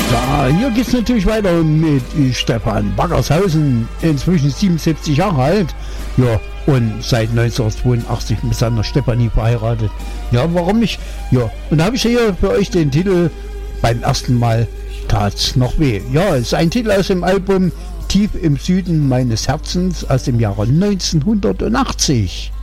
Ja, hier geht's natürlich weiter mit Stefan Baggershausen, inzwischen 77 Jahre alt. Ja, und seit 1982 mit seiner Stefanie verheiratet. Ja, warum nicht? Ja, und da habe ich hier für euch den Titel Beim ersten Mal tat's noch weh. Ja, es ist ein Titel aus dem Album Tief im Süden meines Herzens aus dem Jahre 1980.